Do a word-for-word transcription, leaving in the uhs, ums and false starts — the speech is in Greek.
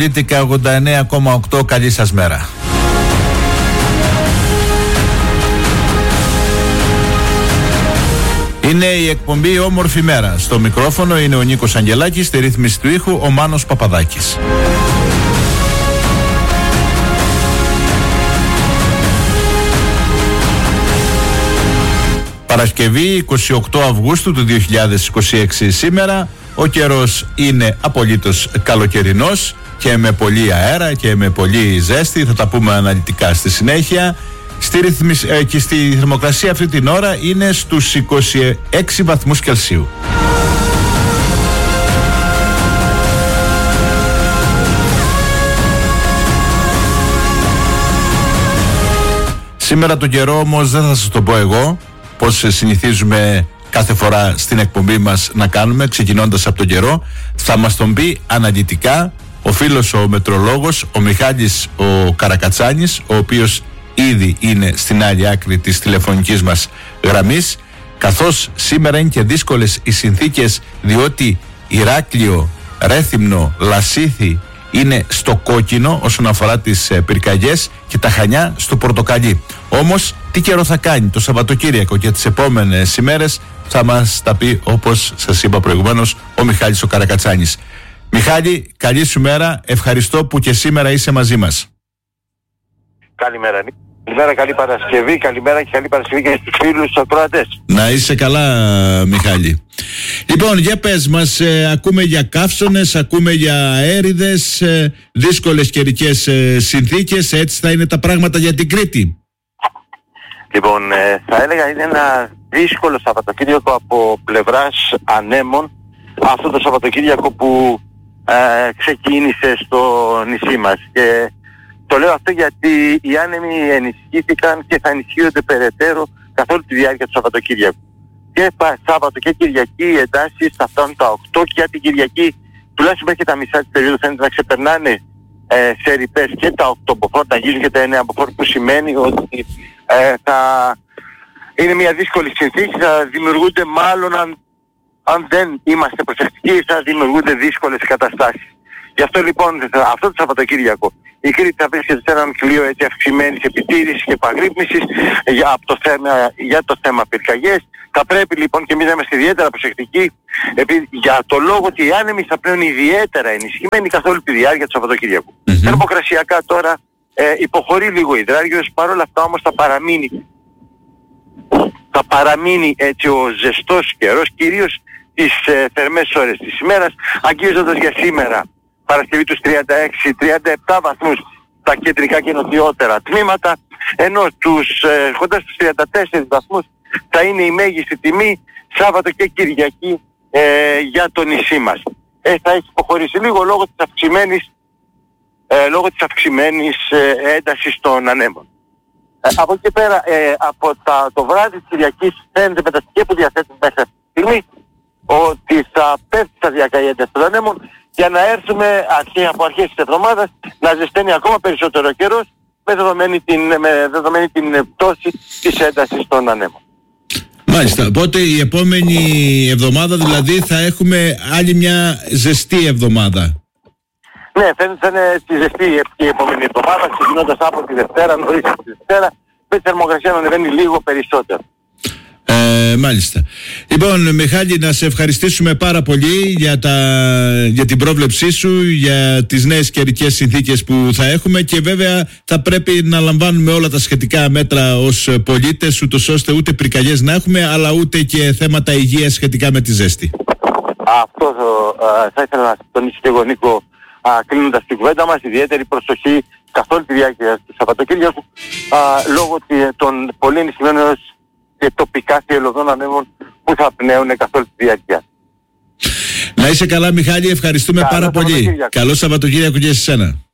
Δίτικα ογδόντα εννέα κόμμα οκτώ, καλή σας μέρα. Είναι η εκπομπή Όμορφη Μέρα. Στο μικρόφωνο είναι ο Νίκος Αγγελάκης, στη ρύθμιση του ήχου ο Μάνος Παπαδάκης. Παρασκευή εικοστή ογδόη Αυγούστου του δύο χιλιάδες είκοσι έξι σήμερα. Ο καιρός είναι απολύτως καλοκαιρινός και με πολύ αέρα και με πολύ ζέστη. Θα τα πούμε αναλυτικά στη συνέχεια. Στη ρυθμισ... ε, και στη θερμοκρασία αυτή την ώρα είναι στους είκοσι έξι βαθμούς Κελσίου. Σήμερα το καιρό όμως δεν θα σας το πω εγώ, πώς συνηθίζουμε κάθε φορά στην εκπομπή μας να κάνουμε, ξεκινώντας από τον καιρό. Θα μας τον πει αναλυτικά ο φίλος ο μετρολόγος, ο Μιχάλης ο Καρακατσάνης, ο οποίος ήδη είναι στην άλλη άκρη της τηλεφωνικής μας γραμμής, καθώς σήμερα είναι και δύσκολες οι συνθήκες, διότι Ηράκλειο, Ρέθυμνο, Λασίθι είναι στο κόκκινο όσον αφορά τις ε, πυρκαγιές και τα Χανιά στο πορτοκαλί. Όμως τι καιρό θα κάνει το Σαββατοκύριακο και τις επόμενες ημέρες θα μας τα πει, όπως σας είπα προηγουμένως, ο Μιχάλης ο Καρακατσάνης. Μιχάλη, καλή σου μέρα, ευχαριστώ που και σήμερα είσαι μαζί μας. Καλημέρα. Καλημέρα, καλή Παρασκευή, καλημέρα και καλή Παρασκευή και στους φίλους τους ακροατές. Να είσαι καλά, Μιχάλη. Λοιπόν, για πες μας, ε, ακούμε για καύσωνες, ακούμε για αέριδες, ε, δύσκολες καιρικές ε, συνθήκες, έτσι θα είναι τα πράγματα για την Κρήτη. Λοιπόν, ε, θα έλεγα είναι ένα δύσκολο Σαββατοκύριακο από πλευράς ανέμων, αυτό το Σαββατοκύριακο που ε, ξεκίνησε στο νησί μας. Και το λέω αυτό γιατί οι άνεμοι ενισχύθηκαν και θα ενισχύονται περαιτέρω καθ' όλη τη διάρκεια του Σαββατοκύριακου. Και Σάββατο και Κυριακή οι εντάσεις θα φτάνουν τα οκτώ και για την Κυριακή τουλάχιστον μέχρι και τα μισά της περίοδου φαίνεται να ξεπερνάνε ε, σε ρηπές και τα οκτώ μποφόρ, τα γύρουν και τα εννέα μποφόρ, που σημαίνει ότι ε, θα είναι μια δύσκολη συνθήκη, θα δημιουργούνται μάλλον αν, αν δεν είμαστε προσεκτικοί θα δημιουργούνται δύσκολες καταστάσεις. Γι' αυτό λοιπόν αυτό το Σαββατοκύριακο η Κρήτη θα βρίσκεται σε έναν κλειό έτσι αυξημένης επιτήρησης και επαγρύπνησης για, από το θέμα, για το θέμα πυρκαγιές. Θα πρέπει λοιπόν και εμείς να είμαστε ιδιαίτερα προσεκτικοί επειδή, για το λόγο ότι οι άνεμοι θα πλέον ιδιαίτερα ενισχυμένοι καθ' όλη τη διάρκεια του Σαββατοκύριακου. Mm-hmm. Θερμοκρασιακά τώρα ε, υποχωρεί λίγο υδράργυρος, παρόλα αυτά όμως θα παραμείνει, θα παραμείνει έτσι ο ζεστός καιρός, κυρίως τις ε, θερμές ώρες της ημέρας, αγγίζοντας για σήμερα Παρασκευή τους τριάντα έξι τριάντα επτά βαθμούς τα κεντρικά και νοτιότερα τμήματα, ενώ τους, ε, κοντά στους τριάντα τέσσερις βαθμούς θα είναι η μέγιστη τιμή Σάββατο και Κυριακή ε, για το νησί μας. Ε, θα έχει υποχωρήσει λίγο λόγω της αυξημένης, ε, λόγω της αυξημένης ε, έντασης των ανέμων. Ε, από εκεί πέρα, ε, από τα, το βράδυ της Κυριακής φαίνεται με τα στοιχεία που διαθέτουν μέχρι αυτή τη στιγμή ότι θα πέφτει σταδιακά η ένταση των ανέμων για να έρθουμε αρχή, από αρχές της εβδομάδας να ζεσταίνει ακόμα περισσότερο καιρός με δεδομένη την, με δεδομένη την πτώση της έντασης των ανέμων. Μάλιστα, οπότε η επόμενη εβδομάδα δηλαδή θα έχουμε άλλη μια ζεστή εβδομάδα. Ναι, φαίνεται να είναι τη ζεστή η επόμενη εβδομάδα, ξεκινώντας από τη Δευτέρα, νωρίς από τη Δευτέρα, με τη θερμοκρασία να ανεβαίνει λίγο περισσότερο. Ε, μάλιστα. Λοιπόν, Μιχάλη, να σε ευχαριστήσουμε πάρα πολύ για, τα, για την πρόβλεψή σου, για τις νέες καιρικές συνθήκες που θα έχουμε και βέβαια θα πρέπει να λαμβάνουμε όλα τα σχετικά μέτρα ως πολίτες, ούτως ώστε ούτε πυρκαγιές να έχουμε, αλλά ούτε και θέματα υγείας σχετικά με τη ζέστη. Αυτό α, θα ήθελα να τονίσω και εγώ, Νίκο, κλείνοντας την κουβέντα μας, ιδιαίτερη προσοχή καθ' όλη τη διάρκεια του Σαββατοκύριακου λόγω των πολύ ενισχυμένων και τοπικά θυελλωδών ανέμων που θα πνέουν καθ' όλη τη διάρκεια. Να είσαι καλά, Μιχάλη, ευχαριστούμε Καλό πάρα πολύ. Καλό Σαββατοκύριακο και σε σένα.